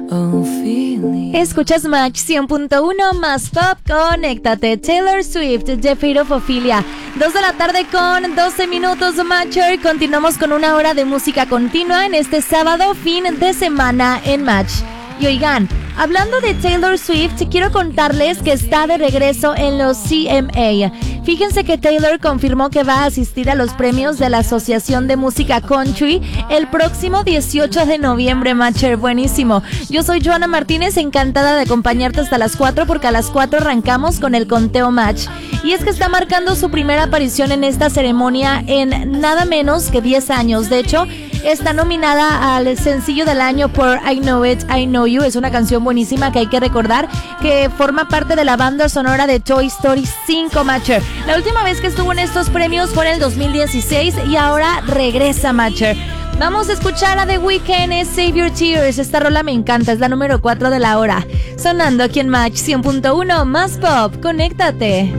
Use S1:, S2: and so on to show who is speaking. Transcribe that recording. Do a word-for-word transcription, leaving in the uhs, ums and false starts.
S1: Escuchas Match cien punto uno más pop, conéctate. Taylor Swift, The Fate of Ophelia. Dos de la tarde con doce minutos, Matcher. Continuamos con una hora de música continua en este sábado, fin de semana en Match. Y oigan, hablando de Taylor Swift, quiero contarles que está de regreso en los C M A. Fíjense que Taylor confirmó que va a asistir a los premios de la Asociación de Música Country el próximo dieciocho de noviembre, Matcher. Buenísimo. Yo soy Joana Martínez, encantada de acompañarte hasta las cuatro, porque a las cuatro arrancamos con el conteo Match. Y es que está marcando su primera aparición en esta ceremonia en nada menos que diez años. De hecho, está nominada al sencillo del año por I Know It, I Know You. Es una canción buenísima que hay que recordar, que forma parte de la banda sonora de Toy Story cinco, Matcher. La última vez que estuvo en estos premios fue en el dos mil dieciséis y ahora regresa, Matcher. Vamos a escuchar a The Weeknd, Save Your Tears. Esta rola me encanta, es la número cuatro de la hora. Sonando aquí en Match cien punto uno más pop. Conéctate.